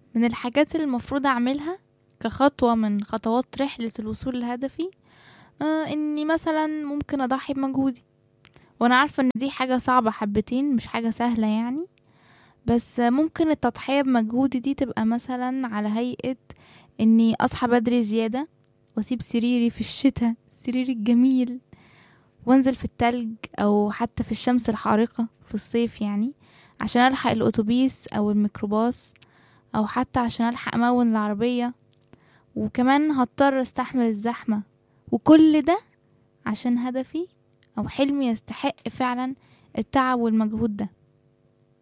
من الحاجات اللي المفروض اعملها كخطوة من خطوات رحلة الوصول لهدفي، اني مثلا ممكن اضحي بمجهودي. وانا عارفة ان دي حاجة صعبة حبتين، مش حاجة سهلة يعني. بس ممكن التضحية بمجهودي دي تبقى مثلا على هيئة اني اصحى بدري زيادة، واسيب سريري في الشتاء، السرير الجميل، وانزل في التلج او حتى في الشمس الحارقة في الصيف يعني، عشان الحق الاتوبيس او الميكروباص، او حتى عشان الحق امون العربية. وكمان هضطر استحمل الزحمة، وكل ده عشان هدفي او حلمي يستحق فعلا التعب والمجهود ده.